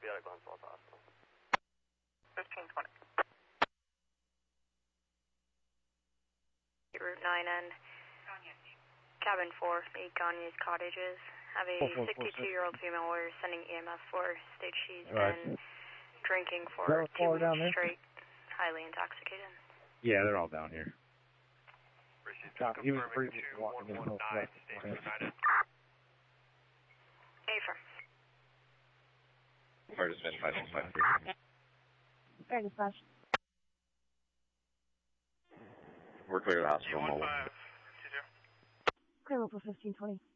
be out of Glens Falls Hospital. 1520. Route 9N. Cabin 4, 8 Gagne's Cottages. Have a 62-year-old female warrior sending EMS for state she's been drinking for 2 weeks straight, highly intoxicated. Yeah, they're all down here. He was pretty walking in the Affirm. Or just been 553. Fair dispatch. We're clear to the hospital mobile. Clear for 1520.